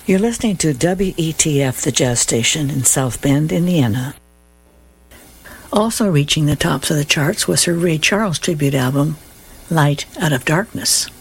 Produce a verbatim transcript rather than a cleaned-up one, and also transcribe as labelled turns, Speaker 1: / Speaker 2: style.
Speaker 1: You're listening to W E T F, the jazz station in South Bend, Indiana. Also reaching the tops of the charts was her Ray Charles tribute album, Light Out of Darkness.